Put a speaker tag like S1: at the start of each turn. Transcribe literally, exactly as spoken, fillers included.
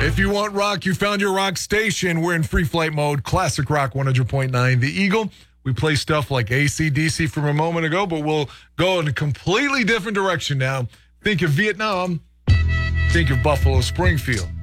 S1: If you want rock, you found your rock station. We're in free flight mode. Classic Rock one hundred point nine The Eagle. We play stuff like A C D C from a moment ago, but we'll go in a completely different direction now. Think of Vietnam. Think of Buffalo Springfield.